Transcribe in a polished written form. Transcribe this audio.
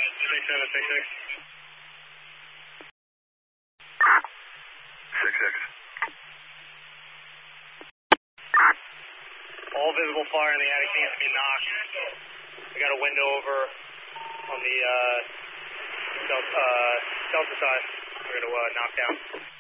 All visible fire in the attic needs to be knocked. We got a window over on the Delta side. We're going to knock down.